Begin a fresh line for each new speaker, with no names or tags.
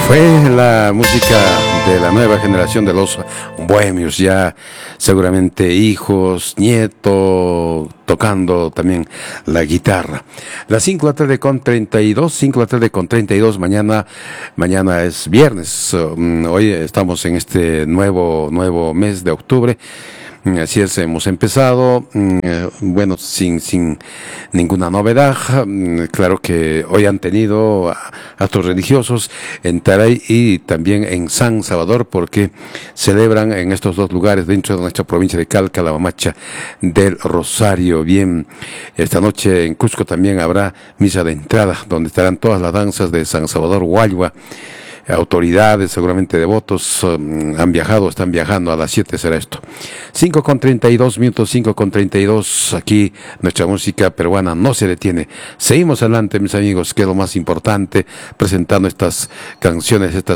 Fue la música de la nueva generación de los bohemios, ya seguramente hijos, nietos, tocando también la guitarra. Las 5 de la tarde con 32, 5 de la tarde con 32, mañana es viernes. Hoy estamos en este nuevo mes de octubre. Así es, hemos empezado, bueno, sin ninguna novedad. Claro que hoy han tenido actos religiosos en Taray y también en San Salvador, porque celebran en estos dos lugares dentro de nuestra provincia de Calca la Mamacha del Rosario. Bien, esta noche en Cusco también habrá misa de entrada, donde estarán todas las danzas de San Salvador Huayua. Autoridades, seguramente devotos, están viajando, a las 7 será esto. 5:32, 5:32, aquí nuestra música peruana no se detiene. Seguimos adelante, mis amigos, que es lo más importante, presentando estas canciones, estas